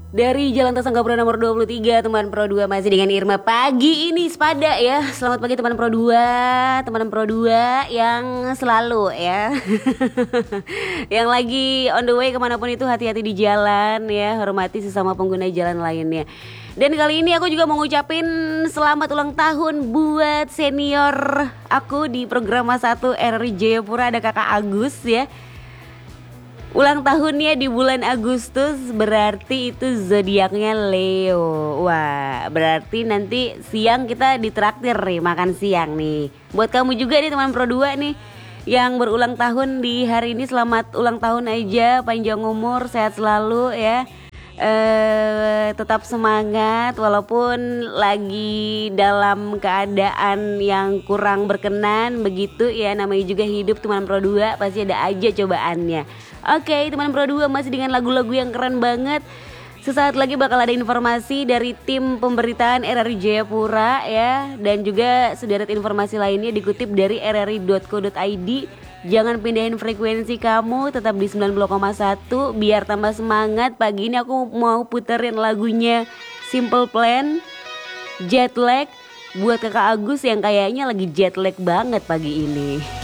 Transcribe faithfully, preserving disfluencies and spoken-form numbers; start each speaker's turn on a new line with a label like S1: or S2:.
S1: Dari Jalan Tasangkapura nomor dua puluh tiga, teman Pro dua masih dengan Irma pagi ini sepada ya. Selamat pagi teman Pro dua, teman Pro dua yang selalu ya yang lagi on the way kemanapun itu, hati-hati di jalan ya, hormati sesama pengguna jalan lainnya. Dan kali ini aku juga mau ngucapin selamat ulang tahun buat senior aku di program satu R R I Jayapura, ada kakak Agus ya. Ulang tahunnya di bulan Agustus, berarti itu zodiaknya Leo. Wah, berarti nanti siang kita ditraktir nih, makan siang nih. Buat kamu juga nih teman Pro dua nih yang berulang tahun di hari ini, selamat ulang tahun aja, panjang umur, sehat selalu ya. Eh, tetap semangat walaupun lagi dalam keadaan yang kurang berkenan begitu ya, namanya juga hidup teman Pro dua, pasti ada aja cobaannya. Oke teman Pro dua, masih dengan lagu-lagu yang keren banget. Sesaat lagi bakal ada informasi dari tim pemberitaan R R I Jayapura ya, dan juga sederet informasi lainnya dikutip dari r r i dot co dot i d. Jangan pindahin frekuensi kamu, tetap di sembilan puluh koma satu biar tambah semangat. Pagi ini aku mau puterin lagunya Simple Plan, Jet Lag, buat kakak Agus yang kayaknya lagi jet lag banget pagi ini.